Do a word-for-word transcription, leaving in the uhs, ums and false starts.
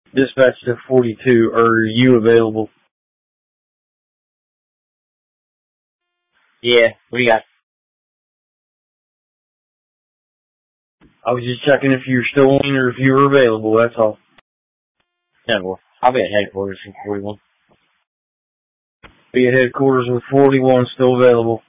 Dispatch to forty-two. Are you available? Yeah, what do you got? I was just checking if you were still on or if you were available, that's all. ten four. I'll be at headquarters in forty-one. Be at headquarters with forty-one, still available.